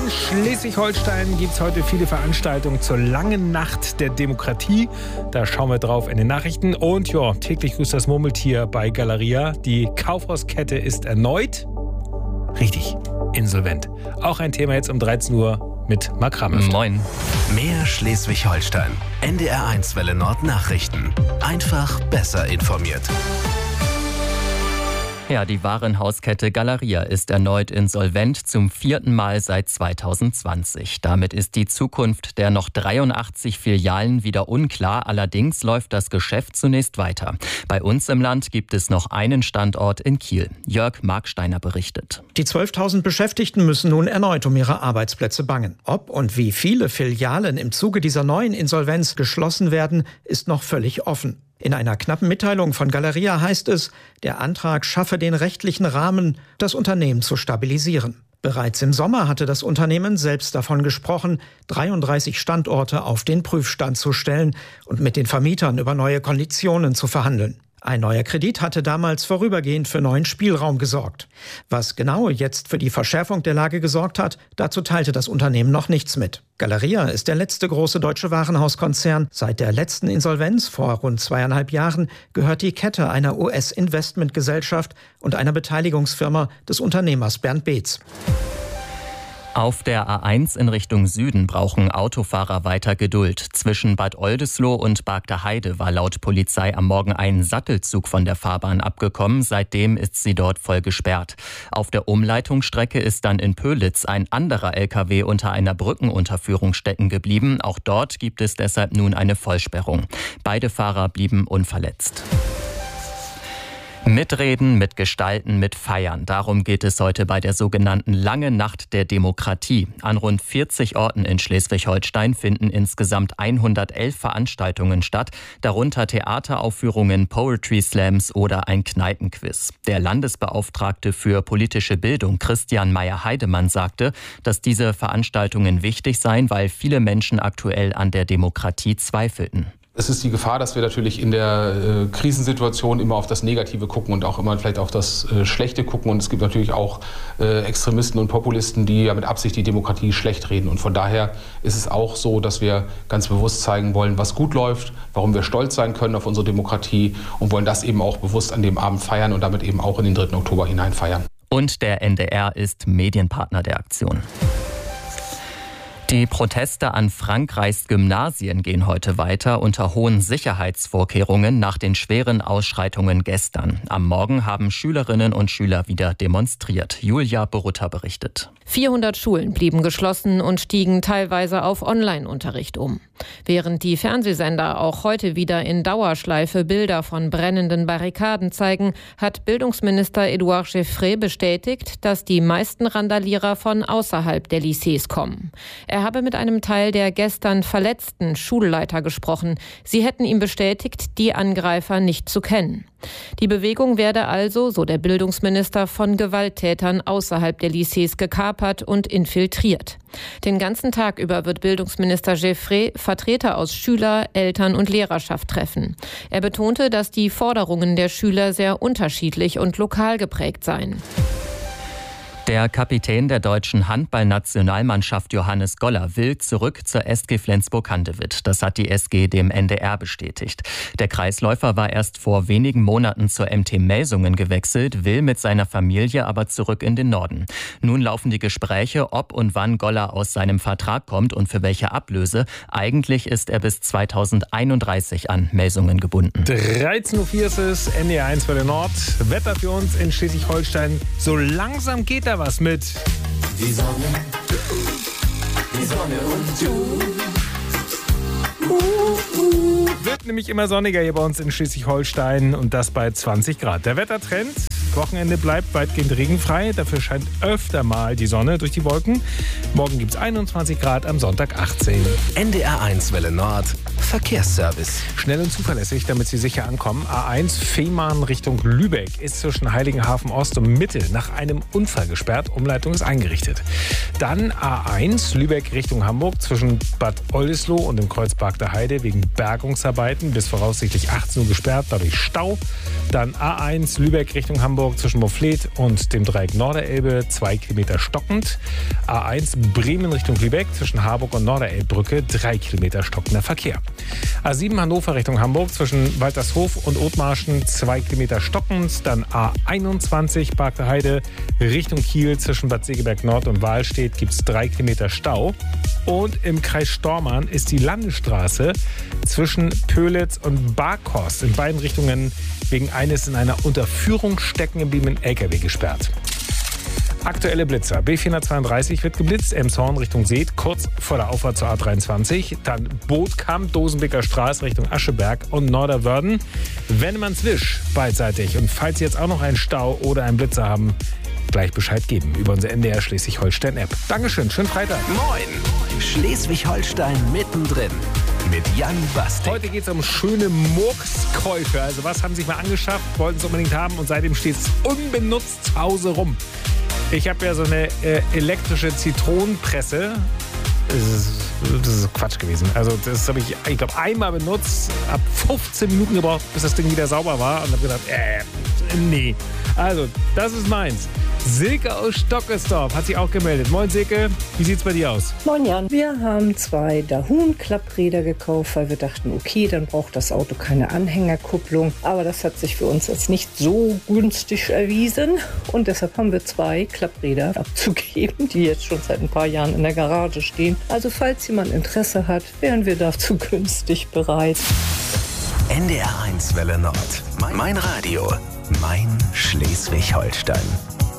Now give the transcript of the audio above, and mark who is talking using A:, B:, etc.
A: Schleswig-Holstein gibt es heute viele Veranstaltungen zur langen Nacht der Demokratie. Da schauen wir drauf in den Nachrichten. Und ja, täglich grüßt das Murmeltier bei Galeria. Die Kaufhauskette ist erneut, richtig, insolvent. Auch ein Thema jetzt um 13 Uhr mit Marc Ramöfter.
B: Moin.
C: Mehr Schleswig-Holstein. NDR1 Welle Nord Nachrichten. Einfach besser informiert.
B: Ja, die Warenhauskette Galeria ist erneut insolvent, zum 4. Mal seit 2020. Damit ist die Zukunft der noch 83 Filialen wieder unklar. Allerdings läuft das Geschäft zunächst weiter. Bei uns im Land gibt es noch einen Standort in Kiel. Jörg Marksteiner berichtet.
D: Die 12.000 Beschäftigten müssen nun erneut um ihre Arbeitsplätze bangen. Ob und wie viele Filialen im Zuge dieser neuen Insolvenz geschlossen werden, ist noch völlig offen. In einer knappen Mitteilung von Galeria heißt es, der Antrag schaffe den rechtlichen Rahmen, das Unternehmen zu stabilisieren. Bereits im Sommer hatte das Unternehmen selbst davon gesprochen, 33 Standorte auf den Prüfstand zu stellen und mit den Vermietern über neue Konditionen zu verhandeln. Ein neuer Kredit hatte damals vorübergehend für neuen Spielraum gesorgt. Was genau jetzt für die Verschärfung der Lage gesorgt hat, dazu teilte das Unternehmen noch nichts mit. Galeria ist der letzte große deutsche Warenhauskonzern. Seit der letzten Insolvenz vor rund 2,5 Jahren gehört die Kette einer US-Investmentgesellschaft und einer Beteiligungsfirma des Unternehmers Bernd Beetz.
B: Auf der A1 in Richtung Süden brauchen Autofahrer weiter Geduld. Zwischen Bad Oldesloe und Bargter war laut Polizei am Morgen ein Sattelzug von der Fahrbahn abgekommen. Seitdem ist sie dort voll gesperrt. Auf der Umleitungsstrecke ist dann in Pölitz ein anderer LKW unter einer Brückenunterführung stecken geblieben. Auch dort gibt es deshalb nun eine Vollsperrung. Beide Fahrer blieben unverletzt. Mitreden, mitgestalten, mitfeiern. Darum geht es heute bei der sogenannten Lange Nacht der Demokratie. An rund 40 Orten in Schleswig-Holstein finden insgesamt 111 Veranstaltungen statt, darunter Theateraufführungen, Poetry Slams oder ein Kneipenquiz. Der Landesbeauftragte für politische Bildung, Christian Meyer-Heidemann, sagte, dass diese Veranstaltungen wichtig seien, weil viele Menschen aktuell an der Demokratie zweifelten.
E: Es ist die Gefahr, dass wir natürlich in der Krisensituation immer auf das Negative gucken und auch immer vielleicht auf das Schlechte gucken. Und es gibt natürlich auch Extremisten und Populisten, die ja mit Absicht die Demokratie schlecht reden. Und von daher ist es auch so, dass wir ganz bewusst zeigen wollen, was gut läuft, warum wir stolz sein können auf unsere Demokratie und wollen das eben auch bewusst an dem Abend feiern und damit eben auch in den 3. Oktober hinein feiern.
B: Und der NDR ist Medienpartner der Aktion. Die Proteste an Frankreichs Gymnasien gehen heute weiter unter hohen Sicherheitsvorkehrungen nach den schweren Ausschreitungen gestern. Am Morgen haben Schülerinnen und Schüler wieder demonstriert. Julia Borutta berichtet.
F: 400 Schulen blieben geschlossen und stiegen teilweise auf Online-Unterricht um. Während die Fernsehsender auch heute wieder in Dauerschleife Bilder von brennenden Barrikaden zeigen, hat Bildungsminister Édouard Geoffrey bestätigt, dass die meisten Randalierer von außerhalb der Lycées kommen. Er habe mit einem Teil der gestern verletzten Schulleiter gesprochen. Sie hätten ihm bestätigt, die Angreifer nicht zu kennen. Die Bewegung werde also, so der Bildungsminister, von Gewalttätern außerhalb der Lycées gekapert und infiltriert. Den ganzen Tag über wird Bildungsminister Geoffrey Vertreter aus Schüler-, Eltern- und Lehrerschaft treffen. Er betonte, dass die Forderungen der Schüler sehr unterschiedlich und lokal geprägt seien.
B: Der Kapitän der deutschen Handballnationalmannschaft Johannes Goller will zurück zur SG Flensburg-Handewitt. Das hat die SG dem NDR bestätigt. Der Kreisläufer war erst vor wenigen Monaten zur MT Melsungen gewechselt, will mit seiner Familie aber zurück in den Norden. Nun laufen die Gespräche, ob und wann Goller aus seinem Vertrag kommt und für welche Ablöse. Eigentlich ist er bis 2031 an Melsungen gebunden.
A: 13.04 Uhr ist es, NDR1 Welle Nord. Wetter für uns in Schleswig-Holstein. So langsam geht da was mit.
G: Die Sonne und du.
A: Wird nämlich immer sonniger hier bei uns in Schleswig-Holstein und das bei 20 Grad. Der Wettertrend, Wochenende bleibt weitgehend regenfrei, dafür scheint öfter mal die Sonne durch die Wolken. Morgen gibt es 21 Grad, am Sonntag 18.
C: NDR1 Welle Nord. Verkehrsservice.
A: Schnell und zuverlässig, damit Sie sicher ankommen. A1 Fehmarn Richtung Lübeck ist zwischen Heiligenhafen Ost und Mitte nach einem Unfall gesperrt. Umleitung ist eingerichtet. Dann A1 Lübeck Richtung Hamburg zwischen Bad Oldesloe und dem Kreuzpark der Heide wegen Bergungsarbeiten bis voraussichtlich 18 Uhr gesperrt, dadurch Stau. Dann A1 Lübeck Richtung Hamburg zwischen Mofflet und dem Dreieck Norderelbe 2 Kilometer stockend. A1 Bremen Richtung Lübeck zwischen Harburg und Norderelbbrücke 3 Kilometer stockender Verkehr. A7 Hannover Richtung Hamburg zwischen Waltershof und Othmarschen 2 Kilometer stockend. Dann A21 Park der Heide Richtung Kiel zwischen Bad Segeberg Nord und Wahlstedt gibt es 3 Kilometer Stau. Und im Kreis Stormarn ist die Landesstraße zwischen Pölitz und Barkhorst in beiden Richtungen wegen eines in einer Unterführung stecken gebliebenen LKW gesperrt. Aktuelle Blitzer. B432 wird geblitzt, Emshorn Richtung Seet, kurz vor der Auffahrt zur A23. Dann Bootkamp, Dosenbeker Straße Richtung Ascheberg und Norderwörden. Wennemannswisch beidseitig. Und falls Sie jetzt auch noch einen Stau oder einen Blitzer haben, gleich Bescheid geben über unsere NDR Schleswig-Holstein-App. Dankeschön, schönen Freitag.
C: Moin! Schleswig-Holstein mittendrin mit Jan Bastik.
A: Heute geht es um schöne Murkskäufe. Also was haben Sie sich mal angeschafft, wollten es unbedingt haben und seitdem steht es unbenutzt zu Hause rum. Ich habe ja so eine elektrische Zitronenpresse. Das ist Quatsch gewesen. Also das habe ich glaube, einmal benutzt, habe 15 Minuten gebraucht, bis das Ding wieder sauber war und habe gedacht, nee. Also, das ist meins. Silke aus Stockesdorf hat sich auch gemeldet. Moin Silke, wie sieht's bei dir aus?
H: Moin Jan. Wir haben 2 Dahun-Klappräder gekauft, weil wir dachten, okay, dann braucht das Auto keine Anhängerkupplung. Aber das hat sich für uns jetzt nicht so günstig erwiesen. Und deshalb haben wir 2 Klappräder abzugeben, die jetzt schon seit ein paar Jahren in der Garage stehen. Also falls jemand Interesse hat, wären wir dazu günstig bereit.
C: NDR 1 Welle Nord. Mein Radio. Mein Schleswig-Holstein.